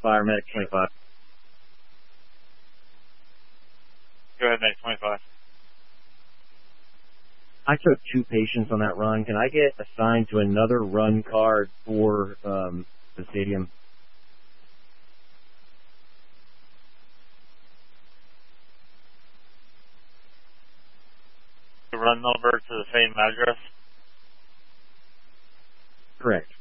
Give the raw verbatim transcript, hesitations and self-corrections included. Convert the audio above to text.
Fire Medic twenty-five. Go ahead, Medic twenty-five. I took two patients on that run. Can I get assigned to another run card for um, the stadium? The run number to the same address? Correct.